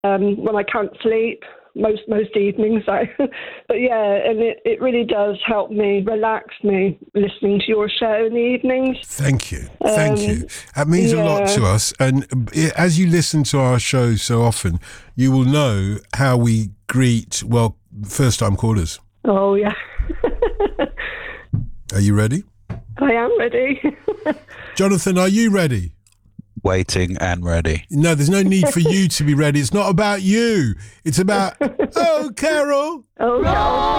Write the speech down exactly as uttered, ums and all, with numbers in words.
um, when I can't sleep. Most most evenings, I, but yeah, and it, it really does help me, relax me, listening to your show in the evenings. Thank you, thank Um, you. That means yeah. a lot to us. And as you listen to our show so often, you will know how we greet, well, first-time callers. Oh yeah. Are you ready? I am ready. Jonathan, are you ready? Waiting and ready. No, there's no need for you to be ready. It's not about you. It's about, oh, Carol. Oh, Carol.